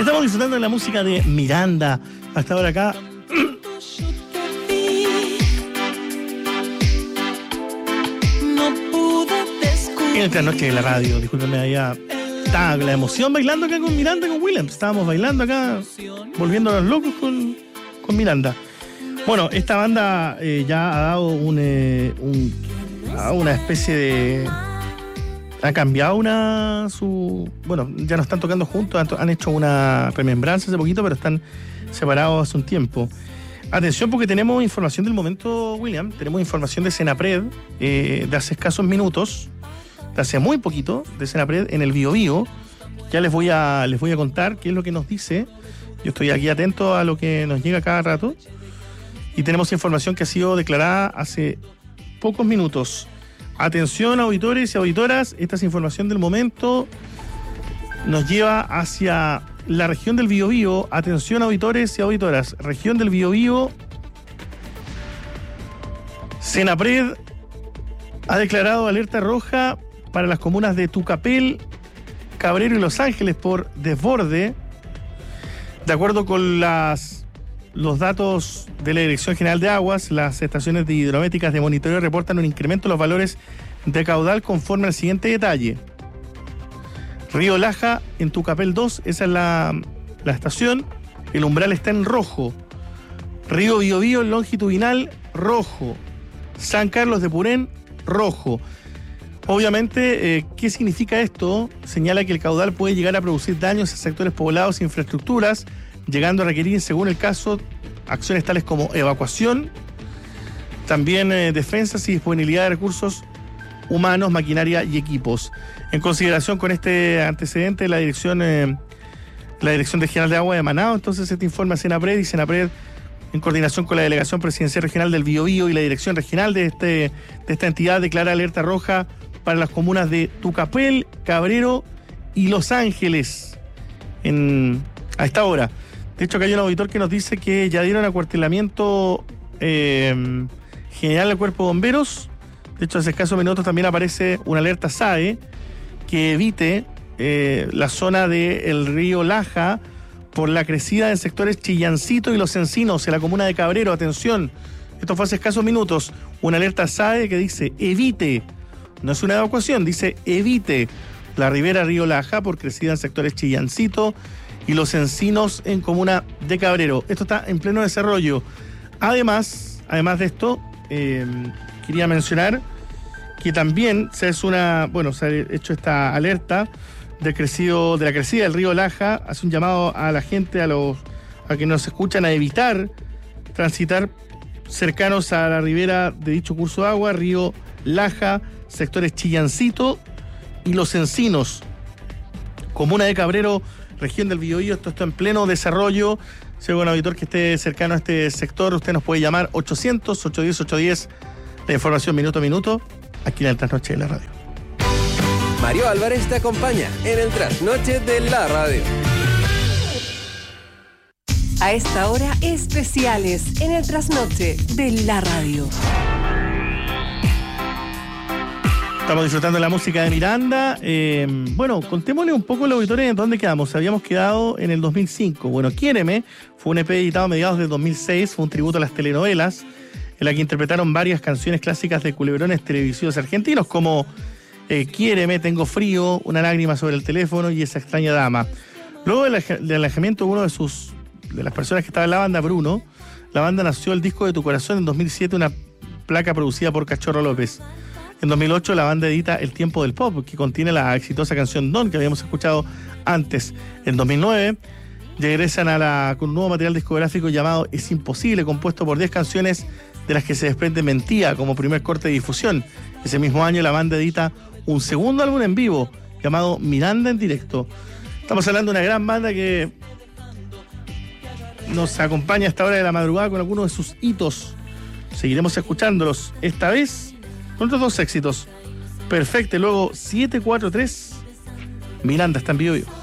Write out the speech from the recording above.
Estamos disfrutando de la música de Miranda hasta ahora acá. En el trasnoche de la radio, discúlpenme, allá estaba la emoción bailando acá con Miranda, con Williams. Estábamos bailando acá, volviéndonos locos con Miranda. Bueno, esta banda ya ha dado una especie de... Ha cambiado bueno, ya no están tocando juntos, han hecho una remembranza hace poquito, pero están separados hace un tiempo. Atención, porque tenemos información del momento, William. Tenemos información de Senapred de hace escasos minutos, de hace muy poquito, de Senapred en el Biobío. Ya les voy a contar qué es lo que nos dice. Yo estoy aquí atento a lo que nos llega cada rato. Y tenemos información que ha sido declarada hace pocos minutos. Atención, auditores y auditoras, esta es información del momento. Nos lleva hacia la región del Biobío. Atención, auditores y auditoras, región del Biobío. Senapred ha declarado alerta roja para las comunas de Tucapel, Cabrero y Los Ángeles por desborde. De acuerdo con los datos de la Dirección General de Aguas, las estaciones de hidrométricas de monitoreo reportan un incremento en los valores de caudal conforme al siguiente detalle. Río Laja en Tucapel 2, esa es la estación, el umbral está en rojo. Río Biobío longitudinal, rojo. San Carlos de Purén, rojo. Obviamente, ¿qué significa esto? Señala que el caudal puede llegar a producir daños a sectores poblados e infraestructuras, llegando a requerir, según el caso, acciones tales como evacuación, también defensas y disponibilidad de recursos humanos, maquinaria y equipos. En consideración con este antecedente, la Dirección Regional de Agua de Manao, entonces este informe a Senapred, y Senapred, en coordinación con la Delegación Presidencial Regional del Biobío y la Dirección Regional de esta entidad, declara alerta roja para las comunas de Tucapel, Cabrero y Los Ángeles a esta hora. De hecho, acá hay un auditor que nos dice que ya dieron acuartelamiento general al Cuerpo de Bomberos. De hecho, hace escasos minutos también aparece una alerta SAE que evite la zona del río Laja por la crecida en sectores Chillancito y Los Encinos, en la comuna de Cabrero. Atención, esto fue hace escasos minutos. Una alerta SAE que dice evite, no es una evacuación, dice evite la ribera río Laja por crecida en sectores Chillancito y Los Encinos en comuna de Cabrero. Esto está en pleno desarrollo. Además de esto, quería mencionar que también se ha hecho esta alerta de la crecida del río Laja. Hace un llamado a la gente, a que nos escuchan, a evitar transitar cercanos a la ribera de dicho curso de agua, río Laja, sectores Chillancito y Los Encinos, comuna de Cabrero, región del Biobío. Esto está en pleno desarrollo. Si hay un auditor que esté cercano a este sector, usted nos puede llamar 800-810-810. La información minuto a minuto, aquí en el Trasnoche de la Radio. Mario Álvarez te acompaña en el Trasnoche de la Radio. A esta hora, especiales en el Trasnoche de la Radio. Estamos disfrutando de la música de Miranda. Contémosle un poco a los auditores en dónde quedamos. Habíamos quedado en el 2005. Bueno, Quiéreme fue un EP editado a mediados del 2006. Fue un tributo a las telenovelas, en la que interpretaron varias canciones clásicas de culebrones televisivos argentinos, como Quiéreme, Tengo Frío, Una lágrima sobre el teléfono y Esa extraña dama. Luego del alejamiento de uno de las personas que estaba en la banda, Bruno, la banda nació el disco de Tu Corazón en 2007, una placa producida por Cachorro López. En 2008 la banda edita El Tiempo del Pop, que contiene la exitosa canción Don, que habíamos escuchado antes. En 2009 regresan con un nuevo material discográfico llamado Es Imposible, compuesto por 10 canciones de las que se desprende Mentía como primer corte de difusión. Ese mismo año la banda edita un segundo álbum en vivo llamado Miranda en Directo. Estamos hablando de una gran banda que nos acompaña a esta hora de la madrugada con algunos de sus hitos. Seguiremos escuchándolos, esta vez con otros dos éxitos. Perfecto, luego 743. Miranda está en Biobío.